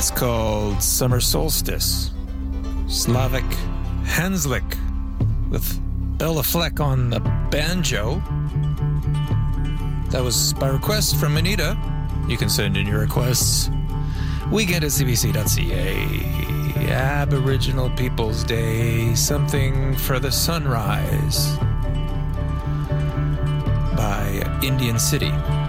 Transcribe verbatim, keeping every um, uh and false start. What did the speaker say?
That's called Summer Solstice. Slavic Hanslik with Bella Fleck on the banjo. That was by request from Anita. You can send in your requests. Weekend at c b c dot c a. Aboriginal Peoples Day, Something for the Sunrise by Indian City.